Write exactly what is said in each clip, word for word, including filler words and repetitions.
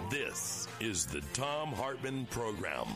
This is the Thom Hartmann Program.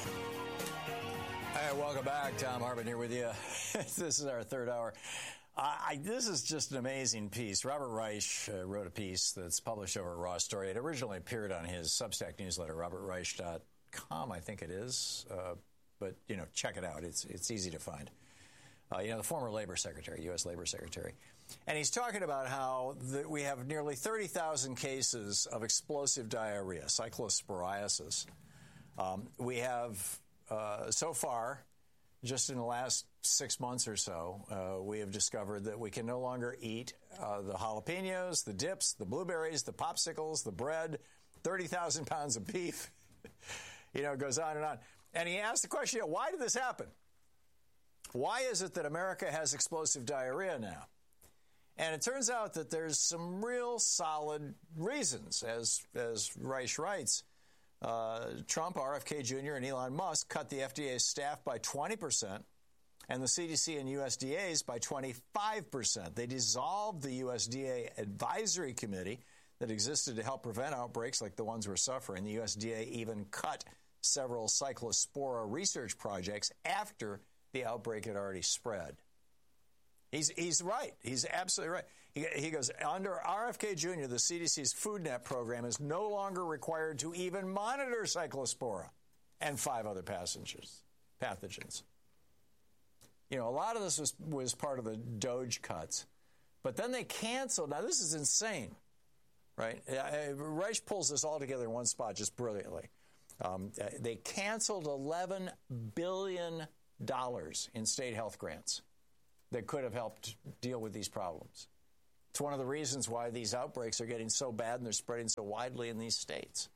Hey, welcome back. Thom Hartmann here with you. This is our third hour. I, this is just an amazing piece. Robert Reich uh, wrote a piece that's published over at Raw Story. It originally appeared on his Substack newsletter, robert reich dot com, I think it is. Uh, but, you know, check it out. It's it's easy to find. Uh, you know, the former Labor Secretary, U S Labor Secretary. And he's talking about how the, we have nearly thirty thousand cases of explosive diarrhea, cyclosporiasis. Um, we have, uh, so far, just in the last six months or so, uh, we have discovered that we can no longer eat uh, the jalapenos, the dips, the blueberries, the popsicles, the bread, thirty thousand pounds of beef. You know, it goes on and on. And he asked the question, you know, why did this happen? Why is it that America has explosive diarrhea now? And it turns out that there's some real solid reasons. As, as Reich writes, uh, Trump, R F K Junior, and Elon Musk cut the F D A's staff by twenty percent and the C D C and U S D A's by twenty-five percent. They dissolved the U S D A advisory committee that existed to help prevent outbreaks like the ones we're suffering. The U S D A even cut several cyclospora research projects after the outbreak had already spread. He's he's right. He's absolutely right. He, he goes, under R F K Junior, the C D C's FoodNet program is no longer required to even monitor cyclospora and five other passengers, pathogens. You know, a lot of this was, was part of the Doge cuts. But then they canceled. Now, this is insane, right? Reich pulls this all together in one spot just brilliantly. Um, they canceled eleven billion dollars in state health grants that could have helped deal with these problems. It's one of the reasons why these outbreaks are getting so bad and they're spreading so widely in these states.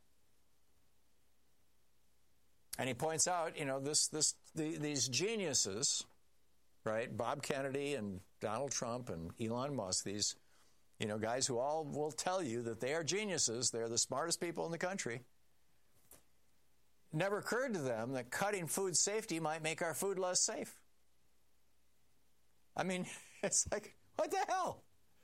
And he points out, you know, this, this, the, these geniuses, right? Bob Kennedy and Donald Trump and Elon Musk, these, you know, guys who all will tell you that they are geniuses. They're the smartest people in the country. It never occurred to them that cutting food safety might make our food less safe. I mean, it's like, what the hell?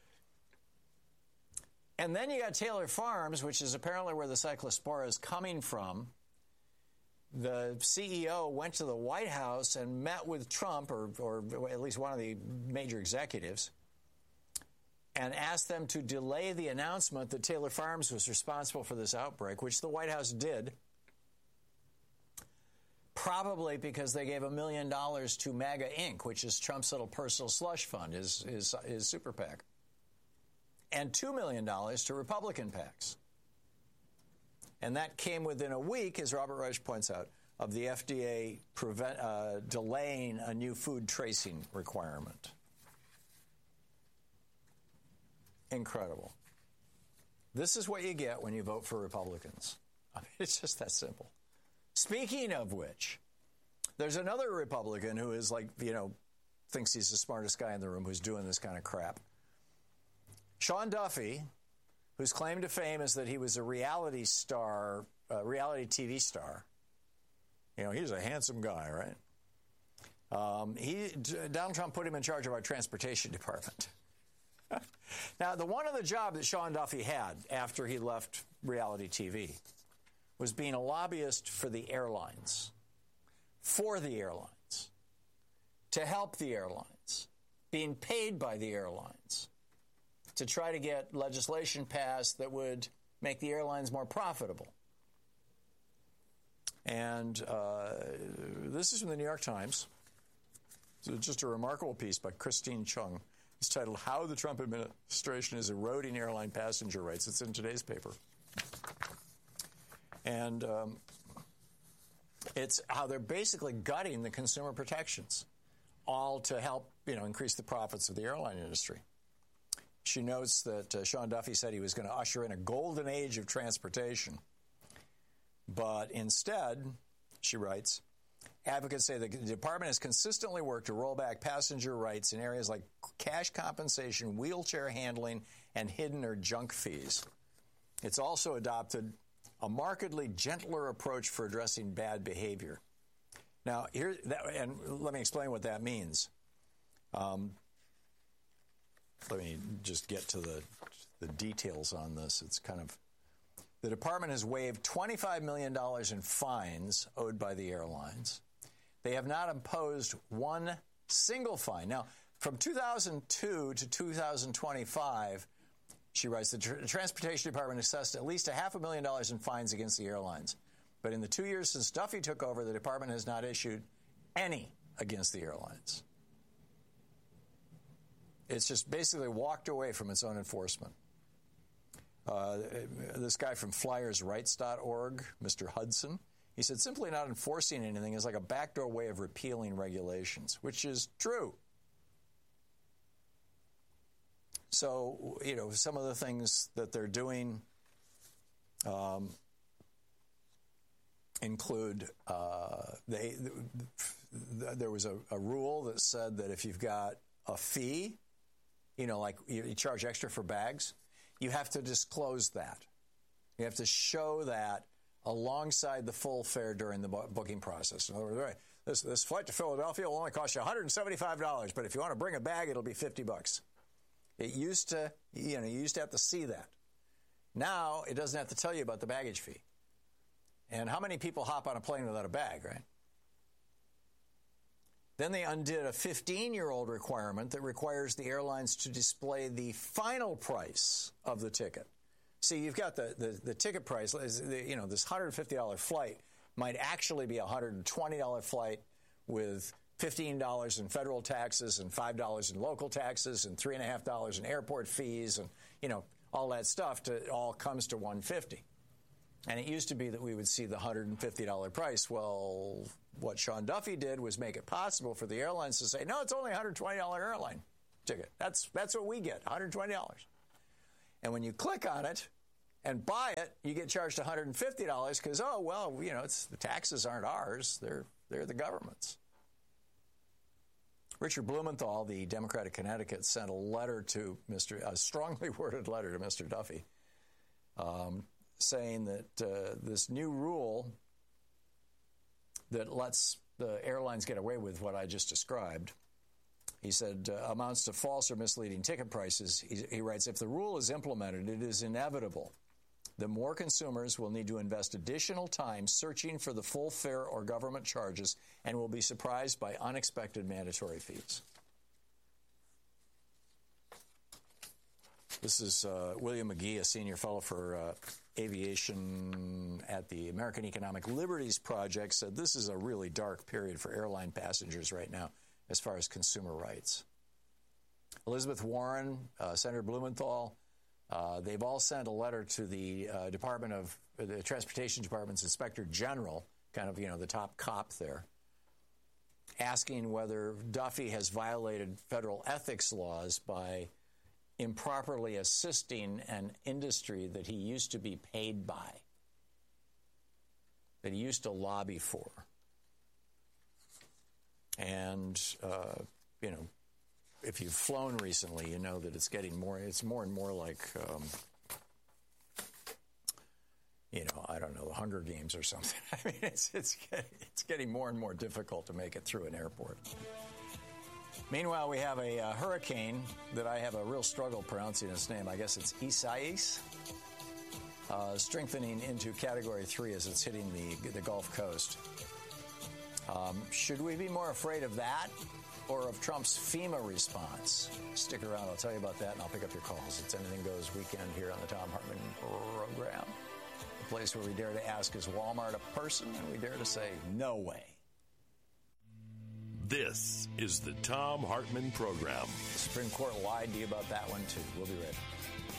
And then you got Taylor Farms, which is apparently where the cyclospora is coming from. The C E O went to the White House and met with Trump, or, or at least one of the major executives, and asked them to delay the announcement that Taylor Farms was responsible for this outbreak, which the White House did. Probably because they gave a million dollars to MAGA Incorporated, which is Trump's little personal slush fund, his, his, his super PAC, and two million dollars to Republican PACs. And that came within a week, as Robert Reich points out, of the F D A prevent, uh, delaying a new food tracing requirement. Incredible. This is what you get when you vote for Republicans. I mean, it's just that simple. Speaking of which, there's another Republican who is like, you know, thinks he's the smartest guy in the room who's doing this kind of crap. Sean Duffy, whose claim to fame is that he was a reality star, uh, reality T V star. You know, he's a handsome guy, right? Um, he, Donald Trump put him in charge of our transportation department. Now, the one other job that Sean Duffy had after he left reality T V was being a lobbyist for the airlines, for the airlines, to help the airlines, being paid by the airlines, to try to get legislation passed that would make the airlines more profitable. And uh, this is from the New York Times. It's just a remarkable piece by Christine Chung. It's titled, How the Trump Administration is Eroding Airline Passenger Rights. It's in today's paper. And um, it's how they're basically gutting the consumer protections, all to help, you know, increase the profits of the airline industry. She notes that uh, Sean Duffy said he was going to usher in a golden age of transportation. But instead, she writes, advocates say the department has consistently worked to roll back passenger rights in areas like cash compensation, wheelchair handling, and hidden or junk fees. It's also adopted a markedly gentler approach for addressing bad behavior. Now, here, that, and let me explain what that means. Um, let me just get to the the details on this. It's kind of The department has waived twenty-five million dollars in fines owed by the airlines. They have not imposed one single fine. Now, from two thousand two to two thousand twenty-five, she writes, the Tr- Transportation Department assessed at least a half a million dollars in fines against the airlines. But in the two years since Duffy took over, the department has not issued any against the airlines. It's just basically walked away from its own enforcement. Uh, this guy from Flyers Rights dot org, Mister Hudson, he said, simply not enforcing anything is like a backdoor way of repealing regulations, which is true. So, you know, some of the things that they're doing um, include, uh, they, th- th- there was a, a rule that said that if you've got a fee, you know, like you, you charge extra for bags, you have to disclose that. You have to show that alongside the full fare during the booking process. In other words, right, this, this flight to Philadelphia will only cost you one hundred seventy-five dollars, but if you want to bring a bag, it'll be fifty bucks. It used to, you know, you used to have to see that. Now, it doesn't have to tell you about the baggage fee. And how many people hop on a plane without a bag, right? Then they undid a fifteen-year-old requirement that requires the airlines to display the final price of the ticket. See, you've got the, the, the ticket price, you know, this one hundred fifty dollars flight might actually be a one hundred twenty dollars flight with fifteen dollars in federal taxes and five dollars in local taxes and three point five dollars in airport fees and, you know, all that stuff. To, it all comes to one hundred fifty dollars. And it used to be that we would see the one hundred fifty dollars price. Well, what Sean Duffy did was make it possible for the airlines to say, no, it's only a one hundred twenty dollars airline ticket. That's that's what we get, one hundred twenty dollars. And when you click on it and buy it, you get charged one hundred fifty dollars because, oh, well, you know, it's the taxes aren't ours. They're, they're the government's. Richard Blumenthal, the Democrat of Connecticut, sent a letter to Mister a strongly worded letter to Mister Duffy, um, saying that uh, this new rule that lets the airlines get away with what I just described, he said, uh, amounts to false or misleading ticket prices. He, he writes, if the rule is implemented, it is inevitable that more consumers will need to invest additional time searching for the full fare or government charges and will be surprised by unexpected mandatory fees. This is uh, William McGee, a senior fellow for uh, aviation at the American Economic Liberties Project, said this is a really dark period for airline passengers right now as far as consumer rights. Elizabeth Warren, uh, Senator Blumenthal, uh, they've all sent a letter to the uh, Department of uh, the Transportation Department's Inspector General, kind of, you know, the top cop there, asking whether Duffy has violated federal ethics laws by improperly assisting an industry that he used to be paid by, that he used to lobby for. And, uh, you know, if you've flown recently, you know that it's getting more, it's more and more like, um, you know, I don't know, the Hunger Games or something. I mean, it's, it's, it's getting more and more difficult to make it through an airport. Meanwhile, we have a uh, hurricane that I have a real struggle pronouncing its name. I guess it's Isaias, uh, strengthening into Category three as it's hitting the, the Gulf Coast. Um, should we be more afraid of that or of Trump's FEMA response? Stick around. I'll tell you about that, and I'll pick up your calls. It's Anything Goes weekend here on the Thom Hartmann program, the place where we dare to ask, is Walmart a person? And we dare to say, no way. This is the Thom Hartmann program. The Supreme Court lied to you about that one, too. We'll be ready.